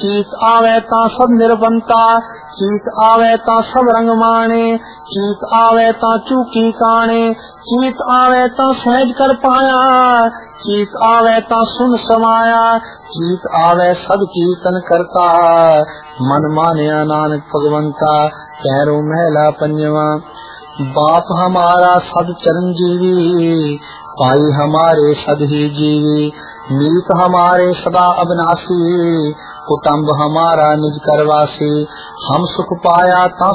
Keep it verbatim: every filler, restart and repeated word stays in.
चीत आवे ता सब निर्बंता, चीत आवे ता सब रंग माने, चीत आवे ता चूकी काने, चीत आवे ता सहज कर पाया, चीत आवे ता सुन समाया, चीत आवे सब कीर्तन करता, मन मानिया नानक भगवंता। पैरों महला पंजवा। बाप हमारा सद चिरंजीवी, भाई हमारे सद ही जीवी, मीत हमारे सदा अविनाशी, कुटुम्ब हमारा निज करवासी। हम सुख पाया ता